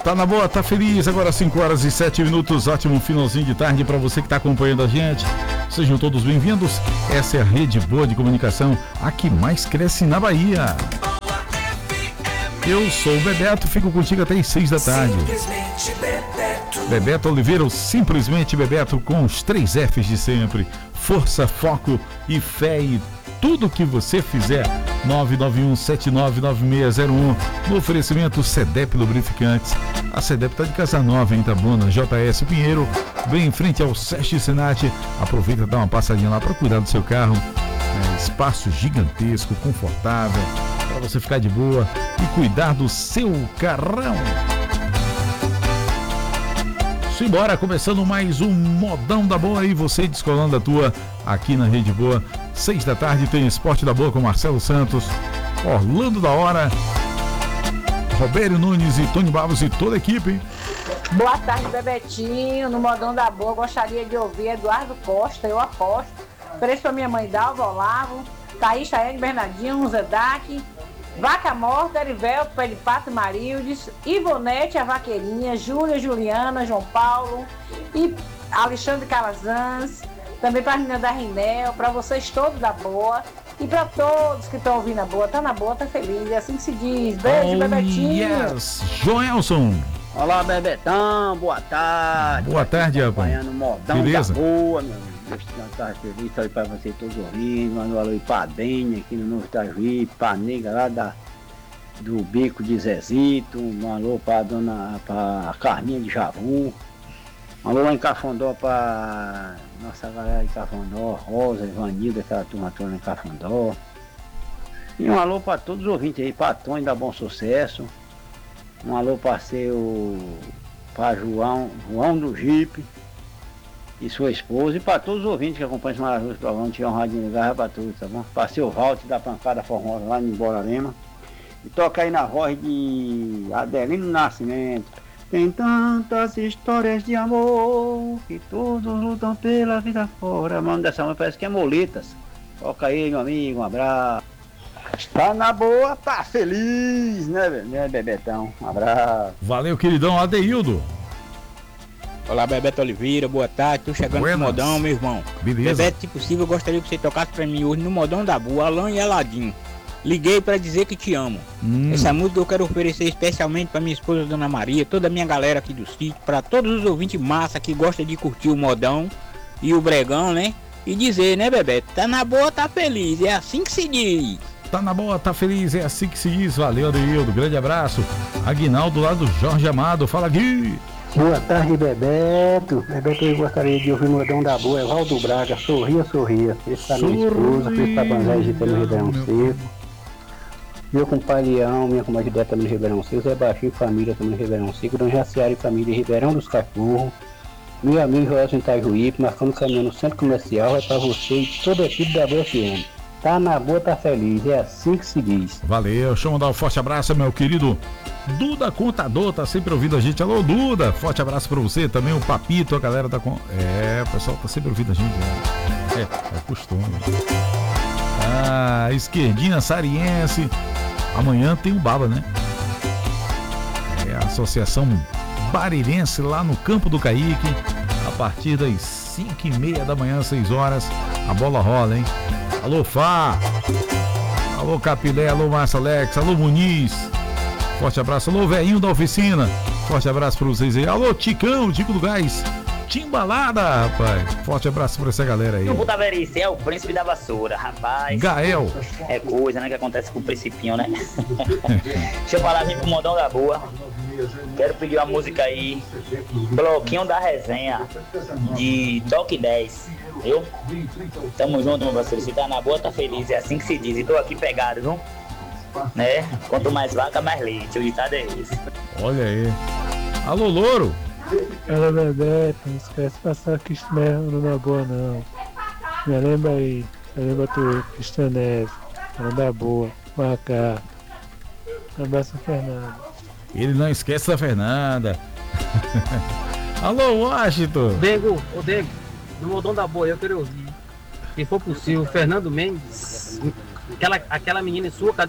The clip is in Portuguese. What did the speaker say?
Tá na boa, tá feliz. Agora 5 horas e 7 minutos. Ótimo finalzinho de tarde para você que tá acompanhando a gente. Sejam todos bem-vindos. Essa é a Rede Boa de Comunicação, a que mais cresce na Bahia. Eu sou o Bebeto, fico contigo até as 6 da tarde. Simplesmente Bebeto. Bebeto Oliveira, ou simplesmente Bebeto, com os 3 Fs de sempre. Força, foco e fé e tudo que você fizer. 991799601. No oferecimento CEDEP Lubrificantes. A CEDEP tá de casa nova em Itabuna, JS Pinheiro, bem em frente ao SESC Senat. Aproveita e dá uma passadinha lá para cuidar do seu carro. Espaço gigantesco, confortável, para você ficar de boa e cuidar do seu carrão. Simbora, começando mais um Modão da Boa aí, você descolando a tua aqui na Rede Boa. 6 da tarde tem Esporte da Boa com Marcelo Santos, Orlando da Hora, Roberto Nunes e Tony Barros e toda a equipe. Boa tarde, Bebetinho. No Modão da Boa, gostaria de ouvir Eduardo Costa, eu aposto. Ofereço pra minha mãe Dalva, Olavo, Thaís, Taene, Bernardinho, Zedac, Vaca Morta, Erivelto, Pé de Pato, Marildes, Ivonete, a Vaqueirinha, Júlia, Juliana, João Paulo e Alexandre Calazans, também para a menina da Rinel, para vocês todos da Boa e para todos que estão ouvindo a Boa. Tá na Boa, tá feliz, é assim que se diz. Beijo, Bebetinho. Yes, Joelson. Olá, Bebetão, boa tarde. Boa tarde, rapaz. Acompanhando o Modão Beleza? da Boa, meu amigo. Boa tarde, feliz, aí pra você todos ouvindo. Manda um alô aí pra Denha, aqui no Novo Itajuí, pra nega lá do Bico de Zezito. Um alô pra pra Carminha de Javu. Um alô lá em Cafundó pra nossa galera de Cafundó, Rosa, Ivanilda, aquela turma toda em Cafundó. E um alô pra todos os ouvintes aí, pra Tony da Bom Sucesso. Um alô para João do Jipe e sua esposa e para todos os ouvintes que acompanham esse maravilhoso programa. Tiver um radinho ligado para todos, tá bom? Para seu Walter da Pancada Formosa lá em Borarema. E toca aí na voz de Adelino Nascimento. Tem tantas histórias de amor que todos lutam pela vida fora. Mano, dessa mãe parece que é Moletas. Toca aí, meu amigo, um abraço. Tá na boa, tá feliz, né, Bebetão? Um abraço. Valeu, queridão Adeildo. Olá, Bebeto Oliveira, boa tarde. Tô chegando Buenas. no Modão, meu irmão. Beleza. Bebeto, se possível, eu gostaria que você tocasse pra mim hoje no Modão da Boa, Alain e Aladim. Liguei pra dizer que te amo. Essa música eu quero oferecer especialmente pra minha esposa, Dona Maria, toda a minha galera aqui do sítio, pra todos os ouvintes massa que gostam de curtir o Modão e o Bregão, né? E dizer, né, Bebeto? Tá na boa, tá feliz. É assim que se diz. Tá na boa, tá feliz, é assim que se diz. Valeu, Adeildo, grande abraço. Aguinaldo lá do Jorge Amado, fala Gui. Boa tarde, Bebeto. Bebeto, eu gostaria de ouvir o Modão da Boa, Evaldo Braga, sorria, sorria. Esse pra minha esposa, esse pra Banzé de no Ribeirão Seco. Meu compadre Leão, minha comadre Deta no Ribeirão Seco, Zé Baixinho família também no Ribeirão Seco, Dona Jaciara e família Ribeirão dos Cachorros. Meu amigo Joelson em Itajuípe, marcando caminhão no centro comercial, é pra você e toda a equipe da Boa FM. Tá na boa, tá feliz, é assim que se diz. Valeu, deixa eu mandar um forte abraço, meu querido Duda Contador, tá sempre ouvindo a gente. Alô, Duda, forte abraço pra você. Também o Papito, a galera tá com... o pessoal tá sempre ouvindo a gente, né? É o costume. Esquerdinha Sariense. Amanhã tem o Baba, né? É a Associação Barilense lá no Campo do Caíque. A partir das 5h30 da manhã, 6 horas, a bola rola, hein? Alô, Fá! Alô, Capilé, alô, Márcio Alex, alô, Muniz. Forte abraço, alô, velhinho da oficina. Forte abraço pra vocês aí. Alô, Ticão, Tico do Gás. Timbalada, rapaz. Forte abraço pra essa galera aí. O Puta Verice é o príncipe da vassoura, rapaz. Gael. É coisa, né, que acontece com o principinho, né? Deixa eu falar aqui pro Modão da Boa. Quero pedir uma música aí, Bloquinho da Resenha, de Toque 10, viu? Tamo junto, meu parceiro. Se tá na boa, tá feliz. É assim que se diz. E tô aqui pegado, viu? Né? Quanto mais vaca, mais leite. O ditado é esse. Olha aí. Alô, Louro. Ela, Bebeto, não esquece de passar Cristiano na boa, não. Me lembra aí. Me lembra tu, Cristiano Neves. Ela da boa. Macá. Abraço, Fernando. Ele não esquece da Fernanda. Alô, Washington. Dego, no Modão da Boa, eu quero ouvir. Se for possível, Fernando Mendes, aquela menina em sua